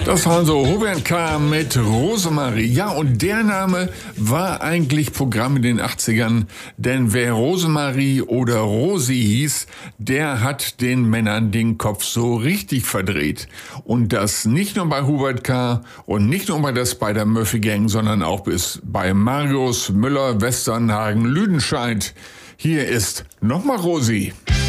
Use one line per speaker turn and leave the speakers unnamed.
Das war also Hubert K. mit Rosemarie. Ja, und der Name war eigentlich Programm in den 80ern, denn wer Rosemarie oder Rosi hieß, der hat den Männern den Kopf so richtig verdreht. Und das nicht nur bei Hubert K. und nicht nur bei der Spider-Murphy-Gang, sondern auch bis bei Marius Müller, Westernhagen, Lüdenscheid. Hier ist nochmal Rosi.